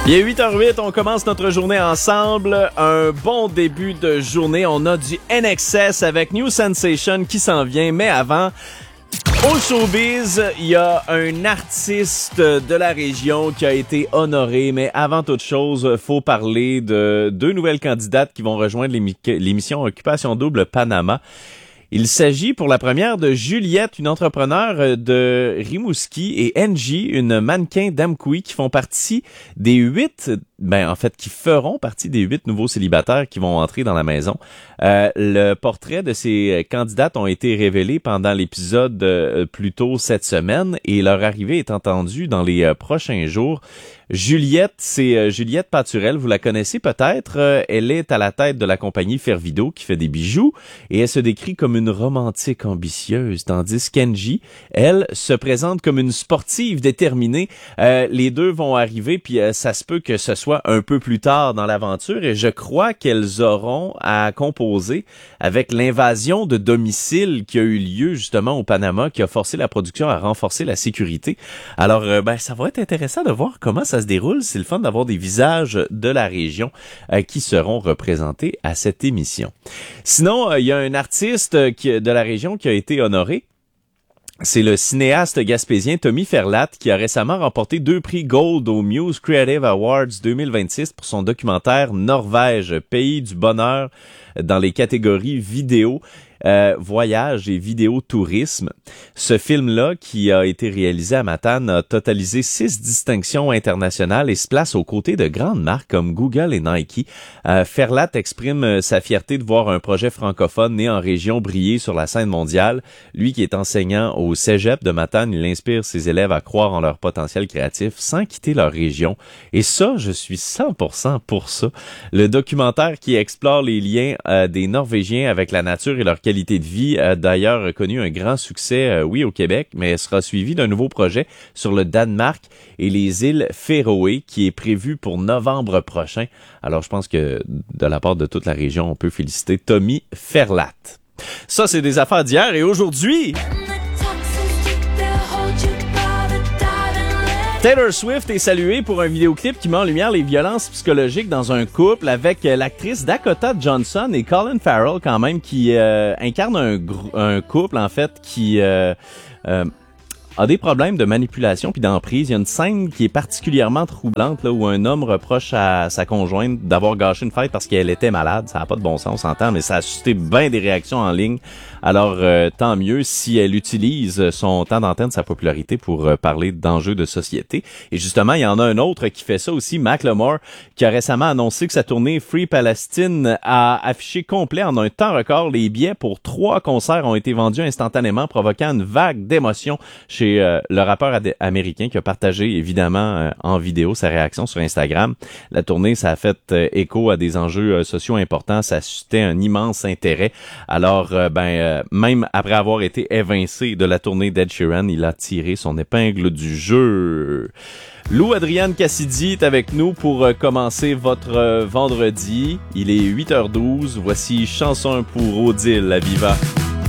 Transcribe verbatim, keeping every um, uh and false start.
Il est huit heures zéro huit, on commence notre journée ensemble. Un bon début de journée. On a du N X S avec New Sensation qui s'en vient. Mais avant, au showbiz, il y a un artiste de la région qui a été honoré. Mais avant toute chose, faut parler de deux nouvelles candidates qui vont rejoindre l'émi- l'émission Occupation Double Panama. Il s'agit pour la première de Juliette, une entrepreneure de Rimouski, et Angie, une mannequin d'Amqui, qui font partie des huit, ben en fait, qui feront partie des huit nouveaux célibataires qui vont entrer dans la maison. Euh, le portrait de ces candidates ont été révélés pendant l'épisode euh, plus tôt cette semaine, et leur arrivée est entendue dans les euh, prochains jours. Juliette, c'est euh, Juliette Paturel, vous la connaissez peut-être. Euh, elle est à la tête de la compagnie Fervido qui fait des bijoux et elle se décrit comme une romantique ambitieuse, tandis qu'Angie, elle, se présente comme une sportive déterminée. Euh, les deux vont arriver, puis euh, ça se peut que ce soit un peu plus tard dans l'aventure, et je crois qu'elles auront à composer avec l'invasion de domicile qui a eu lieu justement au Panama, qui a forcé la production à renforcer la sécurité. Alors, euh, ben ça va être intéressant de voir comment ça se déroule. C'est le fun d'avoir des visages de la région euh, qui seront représentés à cette émission. Sinon, il euh, y a un artiste qui, de la région qui a été honoré. C'est le cinéaste gaspésien Tommy Ferlat qui a récemment remporté deux prix Gold au Muse Creative Awards deux mille vingt-six pour son documentaire Norvège, pays du bonheur, dans les catégories vidéo, euh, voyage et vidéo tourisme. Ce film-là, qui a été réalisé à Matane, a totalisé six distinctions internationales et se place aux côtés de grandes marques comme Google et Nike. Euh, Ferlat exprime sa fierté de voir un projet francophone né en région briller sur la scène mondiale. Lui qui est enseignant au Cégep de Matane, il inspire ses élèves à croire en leur potentiel créatif sans quitter leur région. Et ça, je suis cent pour cent pour ça. Le documentaire qui explore les liens euh, des Norvégiens avec la nature et leur qualité de vie a d'ailleurs connu un grand succès, euh, oui, au Québec, mais sera suivi d'un nouveau projet sur le Danemark et les îles Féroé qui est prévu pour novembre prochain. Alors, je pense que de la part de toute la région, on peut féliciter Tommy Ferlat. Ça, c'est des affaires d'hier, et aujourd'hui... Taylor Swift est saluée pour un vidéoclip qui met en lumière les violences psychologiques dans un couple avec l'actrice Dakota Johnson et Colin Farrell quand même qui euh, incarne un, gr- un couple en fait qui euh, euh, a des problèmes de manipulation puis d'emprise. Il y a une scène qui est particulièrement troublante là où un homme reproche à sa conjointe d'avoir gâché une fête parce qu'elle était malade. Ça n'a pas de bon sens, on s'entend, mais ça a suscité bien des réactions en ligne. Alors, euh, tant mieux si elle utilise son temps d'antenne, sa popularité pour euh, parler d'enjeux de société. Et justement, il y en a un autre qui fait ça aussi, Macklemore, qui a récemment annoncé que sa tournée Free Palestine a affiché complet en un temps record. Les billets pour trois concerts ont été vendus instantanément, provoquant une vague d'émotion chez euh, le rappeur ad- américain qui a partagé évidemment euh, en vidéo sa réaction sur Instagram. La tournée, ça a fait euh, écho à des enjeux euh, sociaux importants, ça a suscité un immense intérêt. Alors, euh, ben... Euh, même après avoir été évincé de la tournée d'Ed Sheeran, il a tiré son épingle du jeu. Lou Adrienne Cassidy est avec nous pour commencer votre vendredi. Il est huit heures douze. Voici Chanson pour Odile à Viva.